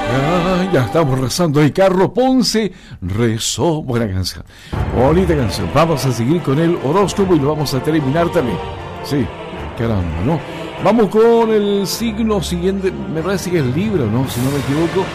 Ya estamos rezando. Y Carlos Ponce rezó. Buena canción. Bonita canción. Vamos a seguir con el horóscopo y lo vamos a terminar también. Sí, caramba, ¿no? Vamos con el signo siguiente. Me parece que es Libra, ¿no? Si no me equivoco.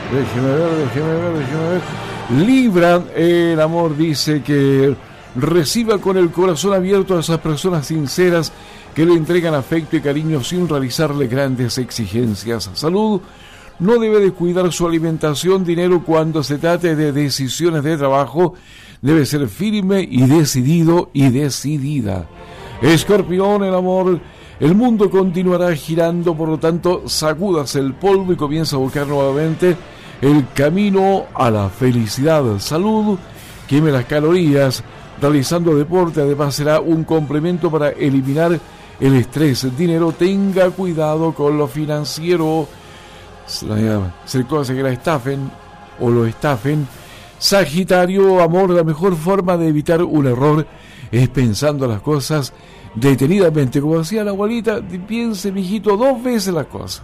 Déjeme ver. Libra, el amor dice que reciba con el corazón abierto a esas personas sinceras que le entregan afecto y cariño sin realizarle grandes exigencias. Salud. No debe descuidar su alimentación. Dinero, cuando se trate de decisiones de trabajo, debe ser firme y decidido y decidida. Escorpión, el amor. El mundo continuará girando, por lo tanto, sacúdase el polvo y comienza a buscar nuevamente el camino a la felicidad. Salud, queme las calorías. Realizando deporte, además, será un complemento para eliminar el estrés. Dinero, tenga cuidado con lo financiero. Ser cosa que la estafen o lo estafen. Sagitario, amor, la mejor forma de evitar un error es pensando las cosas detenidamente, como decía la abuelita. Piense, mijito, 2 veces las cosas,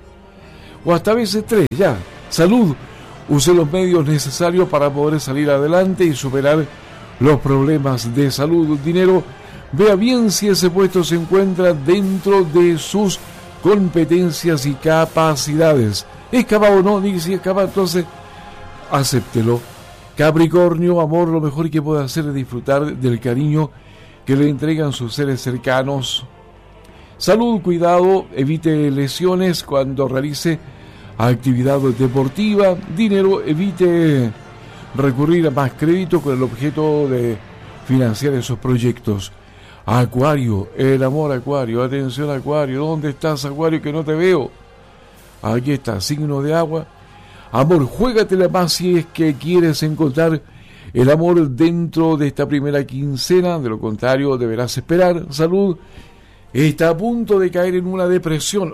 o hasta a veces 3, ya. Salud, use los medios necesarios para poder salir adelante y superar los problemas de salud. Dinero, vea bien si ese puesto se encuentra dentro de sus competencias y capacidades. ¿Es capaz o no? Dice si es capaz, entonces acéptelo. Capricornio, amor, lo mejor que puede hacer es disfrutar del cariño que le entregan sus seres cercanos. Salud, cuidado, evite lesiones cuando realice actividad deportiva. Dinero, evite recurrir a más crédito con el objeto de financiar esos proyectos. Acuario, el amor, Acuario, atención Acuario, ¿dónde estás, Acuario, que no te veo? Aquí está, signo de agua. Amor, juégatela más si es que quieres encontrar el amor dentro de esta primera quincena, de lo contrario deberás esperar. Salud, está a punto de caer en una depresión.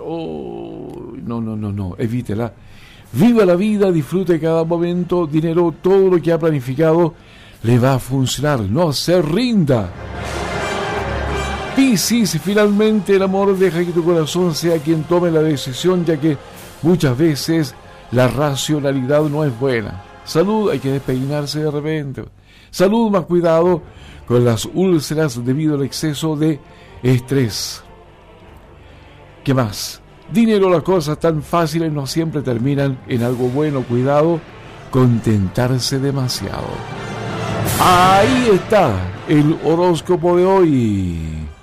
No, evítela. Viva la vida, disfrute cada momento. Dinero, todo lo que ha planificado le va a funcionar, no se rinda. Piscis, finalmente el amor, deja que tu corazón sea quien tome la decisión, ya que muchas veces la racionalidad no es buena. Salud, hay que despeinarse de repente. Salud, más cuidado con las úlceras debido al exceso de estrés. ¿Qué más? Dinero, las cosas tan fáciles no siempre terminan en algo bueno. Cuidado, contentarse demasiado. Ahí está el horóscopo de hoy.